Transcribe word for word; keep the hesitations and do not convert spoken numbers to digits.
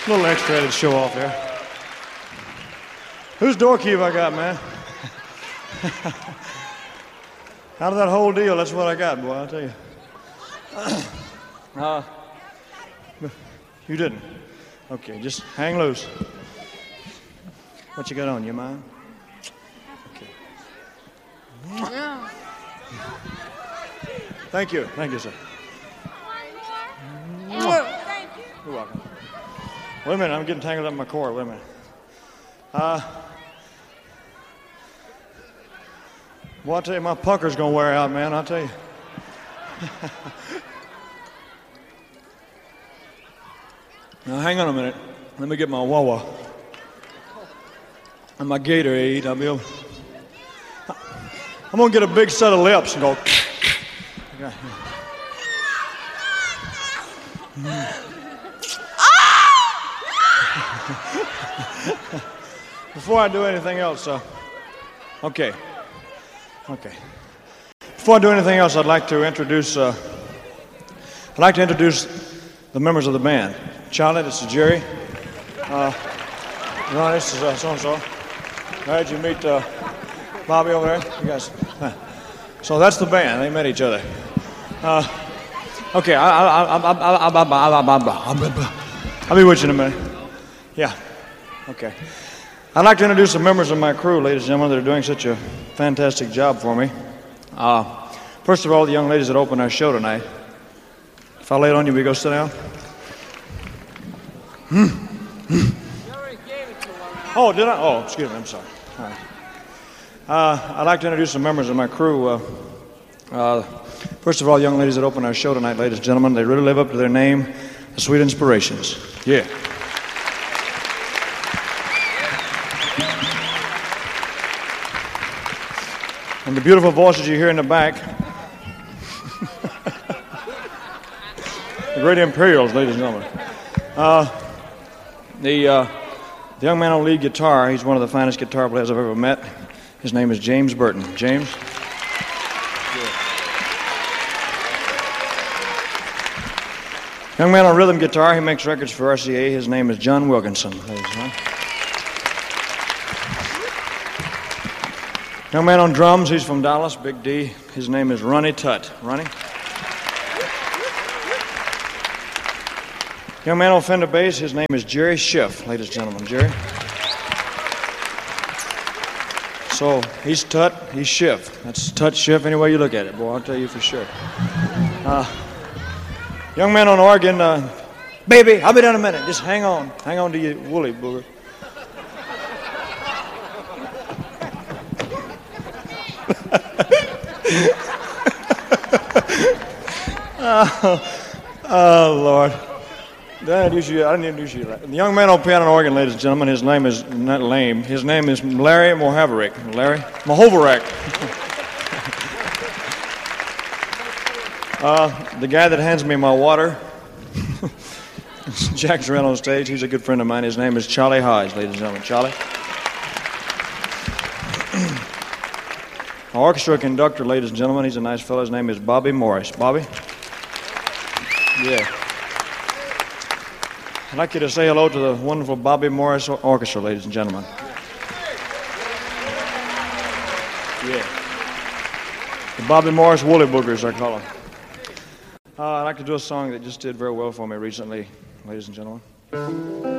A little extra to show off there. Whose door key have I got, man? Out of that whole deal, that's what I got, boy, I'll tell you. uh, you didn't? Okay, just hang loose. What you got on, you mind? Okay. Thank you, thank you, sir. Thank you. You're welcome. Wait a minute, I'm getting tangled up in my cord, wait a minute. Uh, well, I'll tell you, my pucker's gonna wear out, man, I'll tell you. Now, hang on a minute. Let me get my Wawa and my Gatorade. I'll be able... I'm gonna get a big set of lips and go... Before I do anything else, uh, okay, okay. Before I do anything else, I'd like to introduce, uh, I'd like to introduce the members of the band. Charlie, this is Jerry. Uh, Ron, this is uh, so-and-so. Glad you meet uh, Bobby over there. You guys. Uh, so that's the band. They met each other. Uh, okay, I, I, I, I, I, I, I, I, I'll be with you in a minute. Yeah. Okay. I'd like to introduce the members of my crew, ladies and gentlemen, that are doing such a fantastic job for me. Uh, first of all, the young ladies that opened our show tonight. If I lay it on you, will you go sit down? Hmm. Hmm. Oh, did I? Oh, excuse me, I'm sorry. All right. Uh, I'd like to introduce the members of my crew. Uh, uh, first of all, young ladies that opened our show tonight, ladies and gentlemen, they really live up to their name, the Sweet Inspirations. Yeah. And the beautiful voices you hear in the back, the Great Imperials, ladies and gentlemen. Uh, the, uh, the young man on lead guitar, he's one of the finest guitar players I've ever met. His name is James Burton. James? Yeah. Young man on rhythm guitar, he makes records for R C A. His name is John Wilkinson, ladies and gentlemen. Young man on drums, he's from Dallas, Big D. His name is Ronnie Tutt. Ronnie? Young man on Fender bass, his name is Jerry Schiff, ladies and gentlemen. Jerry? So, he's Tutt, he's Schiff. That's Tutt, Schiff, any way you look at it, boy, I'll tell you for sure. Uh, young man on organ, uh, baby, I'll be down in a minute. Just hang on. Hang on to your woolly booger. oh, oh, Lord. Did I introduce you? I didn't introduce you. The young man on piano and organ, ladies and gentlemen, his name is not lame. His name is Larry Mohaverick. Larry? Mohoverack. uh, the guy that hands me my water, Jack's around on stage. He's a good friend of mine. His name is Charlie Hodge, ladies and gentlemen. Charlie. Our orchestra conductor, ladies and gentlemen, he's a nice fellow. His name is Bobby Morris. Bobby? Yeah. I'd like you to say hello to the wonderful Bobby Morris Orchestra, ladies and gentlemen. Yeah. The Bobby Morris Woolly Boogers, I call them. Uh, I'd like to do a song that just did very well for me recently, ladies and gentlemen.